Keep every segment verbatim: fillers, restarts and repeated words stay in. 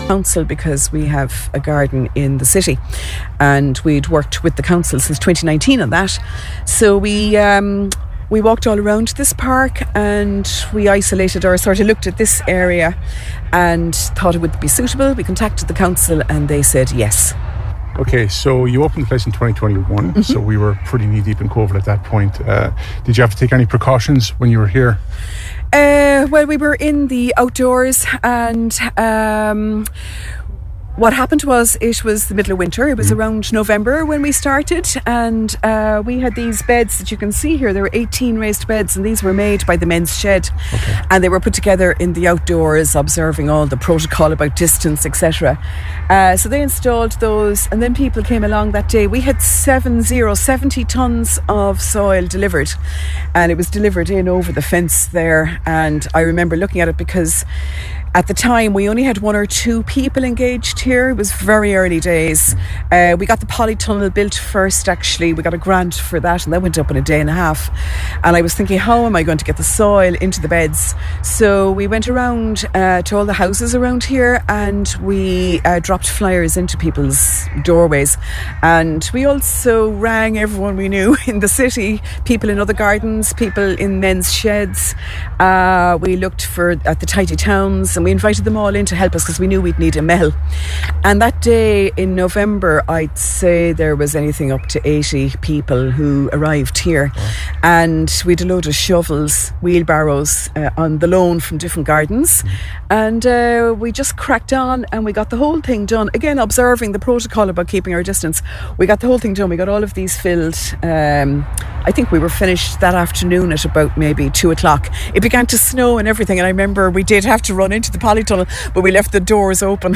council because we have a garden in the city, and we'd worked with the council since twenty nineteen on that. So we um, we walked all around this park, and we isolated or sort of looked at this area and thought it would be suitable. We contacted the council and they said yes. Okay, so you opened the place in twenty twenty-one, mm-hmm. so we were pretty knee-deep in COVID at that point. Uh, did you have to take any precautions when you were here? Uh, well, we were in the outdoors, and um, what happened was it was the middle of winter. It was mm. around November when we started, and uh, we had these beds that you can see here. There were eighteen raised beds, and these were made by the men's shed. Okay. And they were put together in the outdoors, observing all the protocol about distance, et cetera. Uh, so they installed those, and then people came along that day. We had seven zero, seventy tons of soil delivered, and it was delivered in over the fence there. And I remember looking at it because at the time we only had one or two people engaged here. It was very early days. Uh, we got the polytunnel built first, actually. We got a grant for that, and that went up in a day and a half. And I was thinking, how am I going to get the soil into the beds? So we went around uh, to all the houses around here, and we uh, dropped flyers into people's doorways. And we also rang everyone we knew in the city, people in other gardens, people in men's sheds. Uh, we looked for at the tidy towns, and we invited them all in to help us because we knew we'd need a mel. And that day in November, I'd say there was anything up to eighty people who arrived here. Wow. And we had a load of shovels, wheelbarrows uh, on the loan from different gardens. Mm. And uh, we just cracked on, and we got the whole thing done. Again, observing the protocol about keeping our distance. We got the whole thing done. We got all of these filled. Um, I think we were finished that afternoon at about maybe two o'clock. It began to snow and everything, and I remember we did have to run into the polytunnel, but we left the doors open.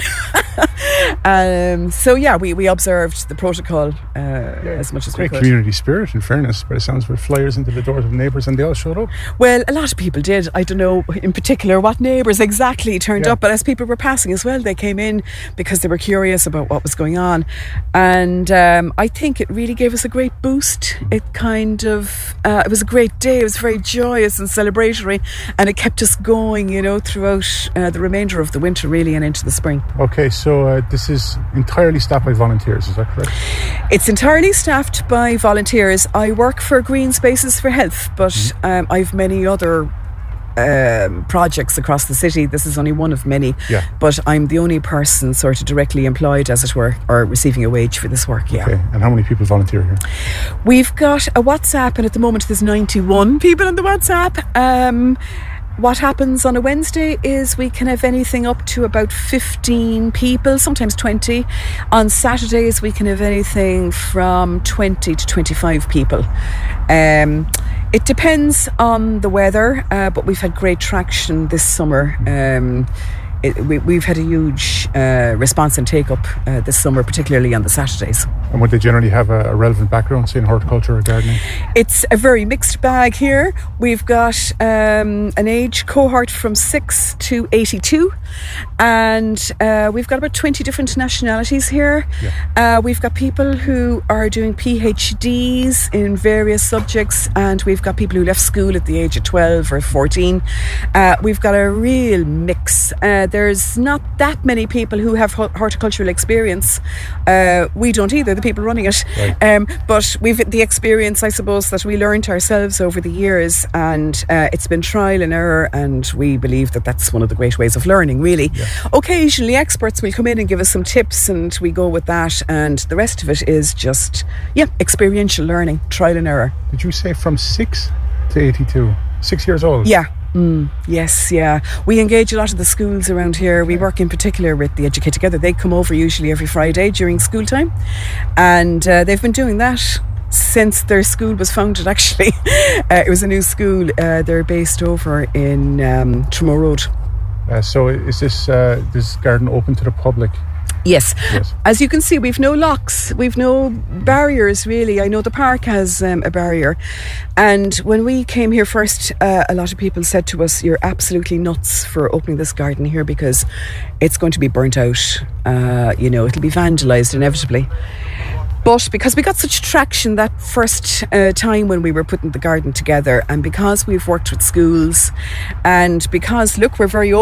um, so yeah, we, we observed the protocol uh, yeah, as much as we could. Great community spirit, in fairness, but it sounds with flyers into the doors of neighbours, and they all showed up. Well, a lot of people did. I don't know in particular what neighbours exactly turned yeah. up, but as people were passing as well, they came in because they were curious about what was going on. And um, I think it really gave us a great boost. It kind of uh, it was a great day. It was very joyous and celebratory, and it kept us going, you know, throughout uh, the remainder of the winter, really, and into the spring. Okay, so uh, this is entirely staffed by volunteers, is that correct? It's entirely staffed by volunteers. I work for Green Spaces for Health, but mm-hmm. um, I've many other um, projects across the city. This is only one of many, yeah. but I'm the only person sort of directly employed, as it were, or receiving a wage for this work. Yeah. Okay, and how many people volunteer here? We've got a WhatsApp, and at the moment there's ninety-one people on the WhatsApp. Um, What happens on a Wednesday is we can have anything up to about fifteen people, sometimes twenty. On Saturdays we can have anything from twenty to twenty-five people. Um, it depends on the weather, uh, but we've had great traction this summer. Um, it, we, we've had a huge uh, response and take-up uh, this summer, particularly on the Saturdays. And would they generally have a, a relevant background, say in horticulture or gardening? It's a very mixed bag here. We've got um, an age cohort from six to eighty-two, and uh, we've got about twenty different nationalities here. Yeah. Uh, we've got people who are doing PhDs in various subjects, and we've got people who left school at the age of twelve or fourteen. Uh, we've got a real mix. Uh, there's not that many people who have horticultural experience. Uh, we don't either, the people running it. Right. Um, but we've the experience, I suppose, that we learned ourselves over the years, and uh, it's been trial and error, and we believe that that's one of the great ways of learning, really. Yeah. Occasionally experts will come in and give us some tips, and we go with that, and the rest of it is just, yeah, experiential learning, trial and error. Did you say from six to eighty-two? Six years old? Yeah. Mm, yes, yeah. We engage a lot of the schools around here. We work in particular with the Educate Together. They come over usually every Friday during school time, and uh, they've been doing that since their school was founded, actually. uh, it was a new school. Uh, they're based over in um, Tremore Road. Uh, so is this uh, this garden open to the public? Yes. yes. As you can see, we've no locks, we've no barriers, really. I know the park has um, a barrier, and when we came here first, uh, a lot of people said to us, you're absolutely nuts for opening this garden here because it's going to be burnt out, uh, you know, it'll be vandalised inevitably. But because we got such traction that first uh, time when we were putting the garden together, and because we've worked with schools, and because, look, we're very